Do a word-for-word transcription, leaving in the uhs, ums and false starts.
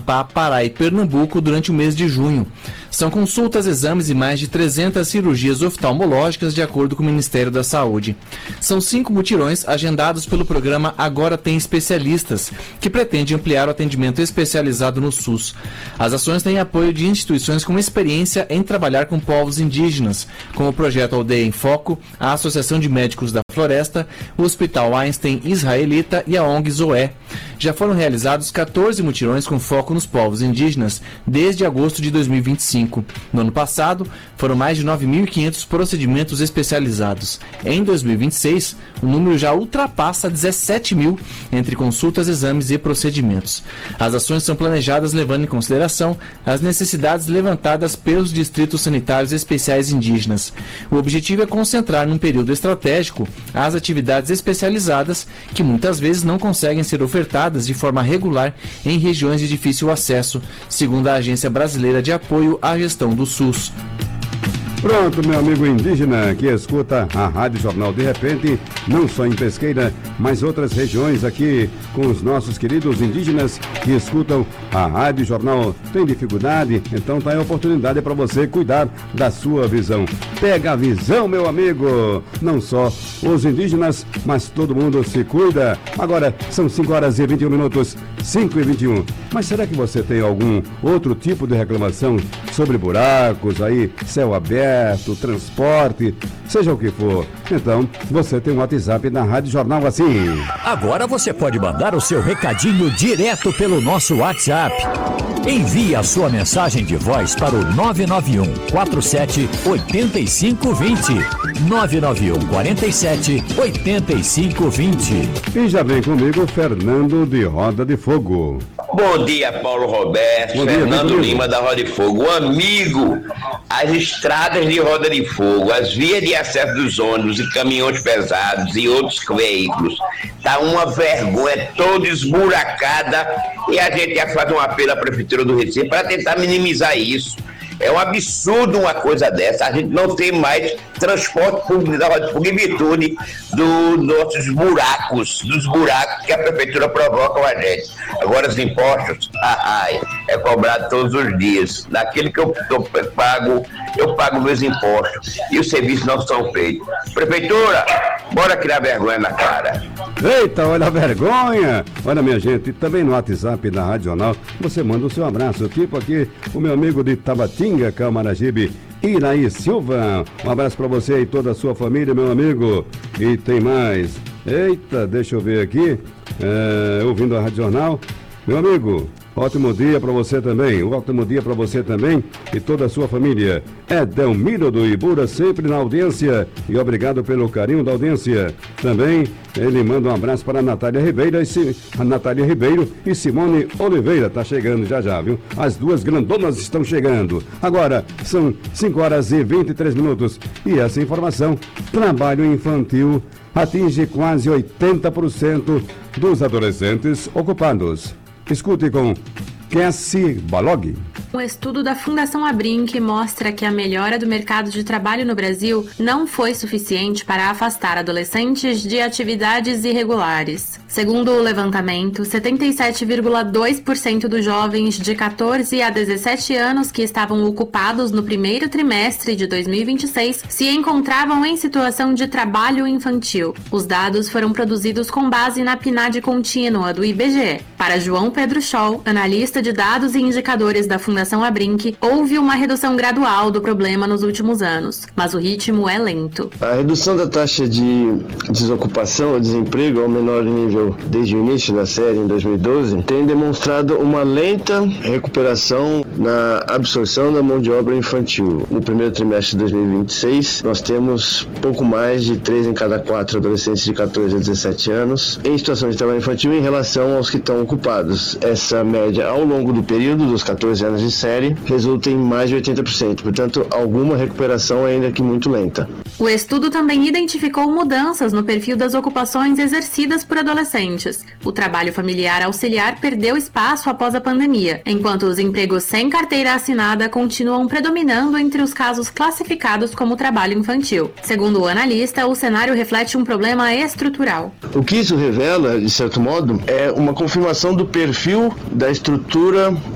Amapá, Pará e Pernambuco durante o mês de junho. São consultas, exames e mais de trezentas cirurgias oftalmológicas, de acordo com o Ministério da Saúde. São cinco mutirões agendados pelo programa Agora Tem Especialistas, que pretende ampliar o atendimento especializado no SUS. As ações têm apoio de instituições com experiência em trabalhar com povos indígenas, como o Projeto Aldeia em Foco, a Associação de Médicos da Floresta, o Hospital Einstein Israelita e a O N G Zoé. Já foram realizados quatorze mutirões com foco nos povos indígenas desde agosto de dois mil e vinte e cinco. No ano passado, foram mais de nove mil e quinhentos procedimentos especializados. Em dois mil e vinte e seis, o número já ultrapassa dezessete mil entre consultas, exames e procedimentos. As ações são planejadas levando em consideração as necessidades levantadas pelos distritos sanitários especiais indígenas. O objetivo é concentrar num período estratégico as atividades especializadas que muitas vezes não conseguem ser ofertadas de forma regular em regiões de difícil acesso, segundo a Agência Brasileira de Apoio à Gestão do SUS. Pronto, meu amigo indígena que escuta a Rádio Jornal, de repente, não só em Pesqueira, mas outras regiões aqui com os nossos queridos indígenas que escutam a Rádio Jornal. Tem dificuldade? Então tá aí a oportunidade para você cuidar da sua visão. Pega a visão, meu amigo! Não só os indígenas, mas todo mundo se cuida. Agora são cinco horas e vinte e um minutos, cinco e vinte e um. Mas será que você tem algum outro tipo de reclamação sobre buracos aí, céu aberto, transporte, seja o que for? Então, você tem um WhatsApp na Rádio Jornal assim. Agora você pode mandar o seu recadinho direto pelo nosso WhatsApp. Envie a sua mensagem de voz para o nove nove um quatro sete oito cinco dois zero. nove nove um quatro sete oito cinco dois zero. E já vem comigo Fernando de Roda de Fogo. Bom dia, Paulo Roberto. Bom Fernando dia, Lima da Roda de Fogo. Um amigo, as estradas de Roda de Fogo, as vias de acesso dos ônibus e caminhões pesados e outros veículos, tá uma vergonha, toda esburacada, e a gente ia fazer um apelo à Prefeitura do Recife para tentar minimizar isso. É um absurdo uma coisa dessa. A gente não tem mais transporte público da Roda de Fogo em virtude dos nossos buracos, dos buracos que a Prefeitura provoca com a gente. Agora os impostos, ai, é cobrado todos os dias. Daquilo que eu, eu pago, eu pago meus impostos e os serviços não são feitos. Prefeitura, bora criar vergonha na cara. Eita, olha a vergonha! Olha, minha gente, também no WhatsApp da Rádio Jornal, você manda o seu abraço, tipo aqui, o meu amigo de Tabatinga, Camaragibe, Iraí Silva. Um abraço pra você e toda a sua família, meu amigo. E tem mais. Eita, deixa eu ver aqui, é, ouvindo a Rádio Jornal, meu amigo, ótimo dia para você também, um ótimo dia para você também e toda a sua família. É Delmiro do Ibura, sempre na audiência, e obrigado pelo carinho da audiência. Também ele manda um abraço para a Natália Ribeiro, e a Natália Ribeiro e Simone Oliveira, tá chegando já já, viu? As duas grandonas estão chegando. Agora são cinco horas e vinte e três minutos e essa informação, trabalho infantil atinge quase oitenta por cento dos adolescentes ocupados. Escute com Cassie Balog. Um estudo da Fundação Abrinq mostra que a melhora do mercado de trabalho no Brasil não foi suficiente para afastar adolescentes de atividades irregulares. Segundo o levantamento, setenta e sete vírgula dois por cento dos jovens de catorze a dezessete anos que estavam ocupados no primeiro trimestre de dois mil e vinte e seis se encontravam em situação de trabalho infantil. Os dados foram produzidos com base na P N A D contínua do I B G E. Para João Pedro Scholl, analista de dados e indicadores da Fundação Abrinq, houve uma redução gradual do problema nos últimos anos, mas o ritmo é lento. A redução da taxa de desocupação ou desemprego ao menor nível desde o início da série, em dois mil e doze, tem demonstrado uma lenta recuperação na absorção da mão de obra infantil. No primeiro trimestre de dois mil e vinte e seis, nós temos pouco mais de três em cada quatro adolescentes de catorze a dezessete anos em situação de trabalho infantil em relação aos que estão ocupados. Essa média ao longo do período dos catorze anos de série resulta em mais de oitenta por cento, portanto, alguma recuperação ainda que muito lenta. O estudo também identificou mudanças no perfil das ocupações exercidas por adolescentes. O trabalho familiar auxiliar perdeu espaço após a pandemia, enquanto os empregos sem carteira assinada continuam predominando entre os casos classificados como trabalho infantil. Segundo o analista, o cenário reflete um problema estrutural. O que isso revela, de certo modo, é uma confirmação do perfil da estrutura